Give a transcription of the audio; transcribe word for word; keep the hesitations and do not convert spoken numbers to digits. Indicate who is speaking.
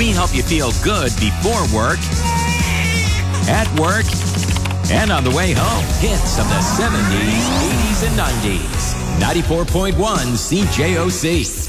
Speaker 1: We help you feel good before work, at work, and on the way home. Hits of the seventies, eighties, and nineties. ninety-four point one C J O C.